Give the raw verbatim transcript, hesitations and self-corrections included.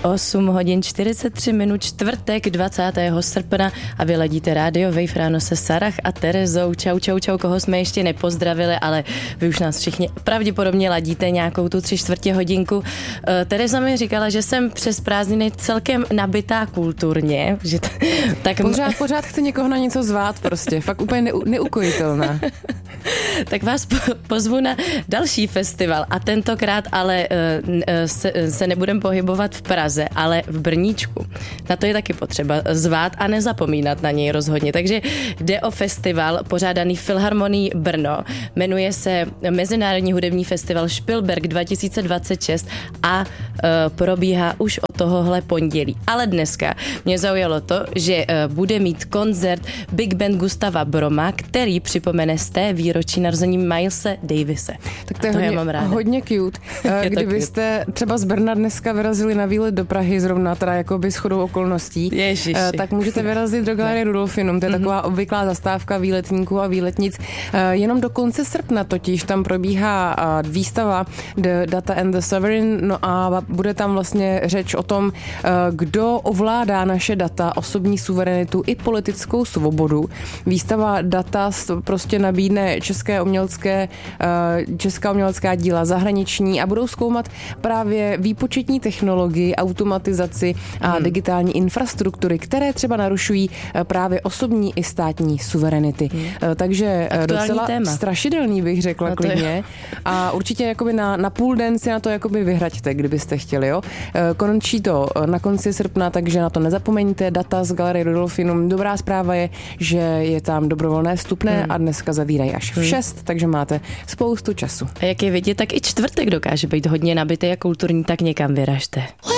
osm hodin čtyřicet tři minut, čtvrtek dvacátého srpna a vy ladíte rádio Wave ráno se Sarah a Terezou. Čau, čau, čau, koho jsme ještě nepozdravili, ale vy už nás všichni pravděpodobně ladíte nějakou tu tři čtvrtě hodinku. Uh, Tereza mi říkala, že jsem přes prázdniny celkem nabitá kulturně. Že t- tak pořád, pořád chce někoho na něco zvát prostě, fakt úplně neu- neukojitelná. Tak vás po- pozvu na další festival a tentokrát ale uh, se, se nebudem pohybovat v Praze, ale v Brníčku. Na to je taky potřeba zvát a nezapomínat na něj rozhodně. Takže jde o festival pořádaný Filharmonií Brno. Jmenuje se Mezinárodní hudební festival Spielberg dva tisíce dvacet šest a uh, probíhá už od tohohle pondělí. Ale dneska mě zaujalo to, že uh, bude mít koncert Big Band Gustava Broma, který připomene z té výročí narození Milese Davise. Tak to je, to hodně, hodně cute. Je Kdybyste cute. třeba z Brna dneska vyrazili na výlet do Prahy, zrovna teda jakoby shodou okolností, Ježiši. tak můžete vyrazit do Galerie Rudolfinum. To je mm-hmm. taková obvyklá zastávka výletníků a výletnic. Jenom do konce srpna totiž tam probíhá výstava The Data and the Sovereign, no a bude tam vlastně řeč o tom, kdo ovládá naše data, osobní suverenitu i politickou svobodu. Výstava Data prostě nabídne české umělecké, česká umělecká díla zahraniční a budou zkoumat právě výpočetní technologii, automatizaci a hmm. digitální infrastruktury, které třeba narušují právě osobní i státní suverenity. Hmm. Takže aktuální docela téma. Strašidelný bych řekla no klidně. A určitě jakoby na, na půl den si na to jakoby vyhraďte, kdybyste chtěli. Jo? Končí to na konci srpna, takže na to nezapomeňte. Data z Galerie Rudolfinum. Dobrá zpráva je, že je tam dobrovolné vstupné hmm. a dneska zavírají až v šest, hmm. takže máte spoustu času. A jak je vidět, tak i čtvrtek dokáže být hodně nabitý a kulturní, tak někam vyražte.